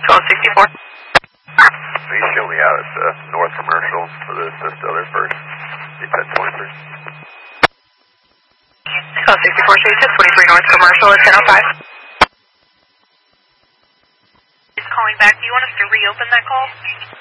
1264. Please show me out at North Commercial for the other first. The 1023. 1264, show you 1023 North Commercial at 1005. Calling back. Do you want us to reopen that call?